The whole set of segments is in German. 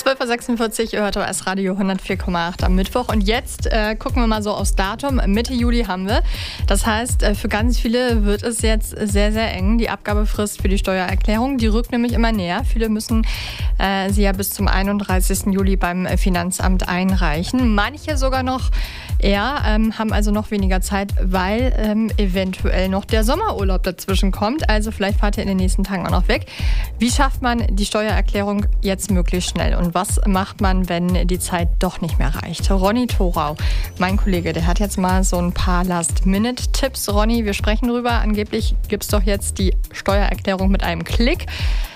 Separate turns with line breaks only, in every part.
12.46 Uhr, ihr hört OS Radio 104,8 am Mittwoch. Und jetzt gucken wir mal so aufs Datum. Mitte Juli haben wir. Das heißt, für ganz viele wird es jetzt sehr, sehr eng. Die Abgabefrist für die Steuererklärung, die rückt nämlich immer näher. Viele müssen sie ja bis zum 31. Juli beim Finanzamt einreichen. Manche sogar noch eher, haben also noch weniger Zeit, weil eventuell noch der Sommerurlaub dazwischen kommt. Also vielleicht fahrt ihr in den nächsten Tagen auch noch weg. Wie schafft man die Steuererklärung jetzt möglichst schnell? Und was macht man, wenn die Zeit doch nicht mehr reicht? Ronny Thorau, mein Kollege, der hat jetzt mal so ein paar Last-Minute-Tipps. Ronny, wir sprechen drüber. Angeblich gibt es doch jetzt die Steuererklärung mit einem Klick.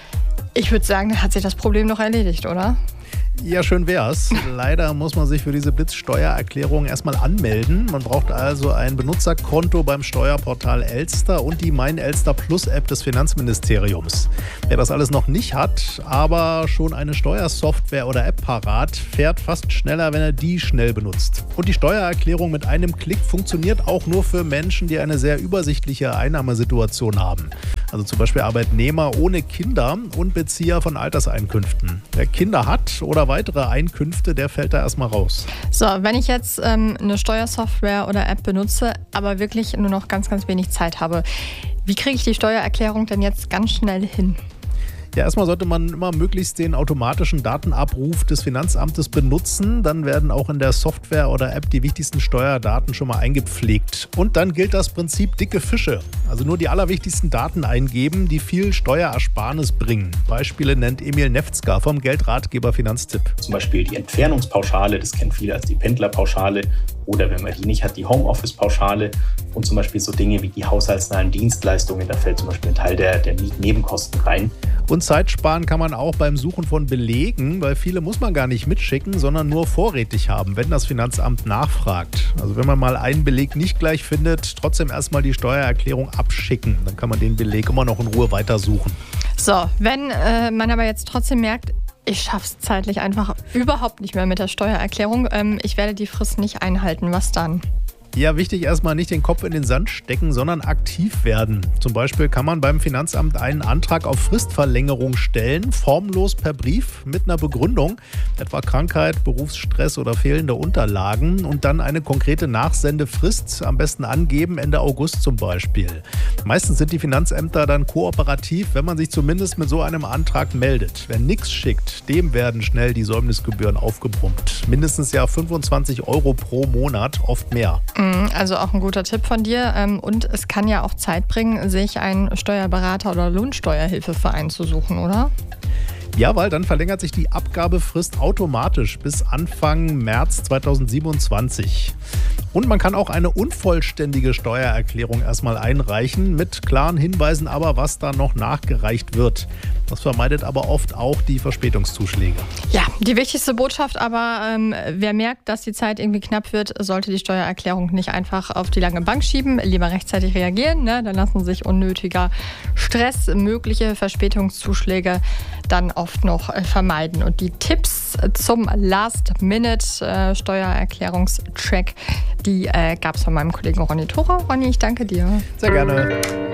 Ich würde sagen, da hat sich das Problem doch erledigt, oder?
Ja, schön wär's. Leider muss man sich für diese Blitzsteuererklärung erstmal anmelden. Man braucht also ein Benutzerkonto beim Steuerportal Elster und die Mein Elster Plus App des Finanzministeriums. Wer das alles noch nicht hat, aber schon eine Steuersoftware oder App parat, fährt fast schneller, wenn er die schnell benutzt. Und die Steuererklärung mit einem Klick funktioniert auch nur für Menschen, die eine sehr übersichtliche Einnahmesituation haben. Also zum Beispiel Arbeitnehmer ohne Kinder und Bezieher von Alterseinkünften. Wer Kinder hat oder weitere Einkünfte, der fällt da erstmal raus.
So, wenn ich jetzt eine Steuersoftware oder App benutze, aber wirklich nur noch ganz, ganz wenig Zeit habe, wie kriege ich die Steuererklärung denn jetzt ganz schnell hin?
Ja, erstmal sollte man immer möglichst den automatischen Datenabruf des Finanzamtes benutzen. Dann werden auch in der Software oder App die wichtigsten Steuerdaten schon mal eingepflegt. Und dann gilt das Prinzip dicke Fische. Also nur die allerwichtigsten Daten eingeben, die viel Steuerersparnis bringen. Beispiele nennt Emil Nefzger vom Geldratgeber Finanztipp.
Zum Beispiel die Entfernungspauschale, das kennen viele als die Pendlerpauschale. Oder wenn man die nicht hat, die Homeoffice-Pauschale. Und zum Beispiel so Dinge wie die haushaltsnahen Dienstleistungen, da fällt zum Beispiel ein Teil der Nebenkosten rein.
Und Zeit sparen kann man auch beim Suchen von Belegen, weil viele muss man gar nicht mitschicken, sondern nur vorrätig haben, wenn das Finanzamt nachfragt. Also wenn man mal einen Beleg nicht gleich findet, trotzdem erstmal die Steuererklärung abschicken. Dann kann man den Beleg immer noch in Ruhe weitersuchen.
So, wenn man aber jetzt trotzdem merkt, ich schaff's zeitlich einfach überhaupt nicht mehr mit der Steuererklärung, ich werde die Frist nicht einhalten, was dann?
Ja, wichtig erstmal nicht den Kopf in den Sand stecken, sondern aktiv werden. Zum Beispiel kann man beim Finanzamt einen Antrag auf Fristverlängerung stellen, formlos per Brief mit einer Begründung, etwa Krankheit, Berufsstress oder fehlende Unterlagen und dann eine konkrete Nachsendefrist, am besten angeben, Ende August zum Beispiel. Meistens sind die Finanzämter dann kooperativ, wenn man sich zumindest mit so einem Antrag meldet. Wer nichts schickt, dem werden schnell die Säumnisgebühren aufgebrummt. Mindestens ja 25 € pro Monat, oft mehr.
Also auch ein guter Tipp von dir. Und es kann ja auch Zeit bringen, sich einen Steuerberater oder Lohnsteuerhilfeverein zu suchen, oder?
Ja, weil dann verlängert sich die Abgabefrist automatisch bis Anfang März 2027. Und man kann auch eine unvollständige Steuererklärung erstmal einreichen, mit klaren Hinweisen aber, was da noch nachgereicht wird. Das vermeidet aber oft auch die Verspätungszuschläge.
Ja, die wichtigste Botschaft aber, wer merkt, dass die Zeit irgendwie knapp wird, sollte die Steuererklärung nicht einfach auf die lange Bank schieben, lieber rechtzeitig reagieren, ne? Dann lassen sich unnötiger Stress, mögliche Verspätungszuschläge dann oft noch vermeiden. Und die Tipps zum Last-Minute-Steuererklärungscheck, die gab es von meinem Kollegen Ronny Thorau. Ronny, ich danke dir.
Sehr gerne.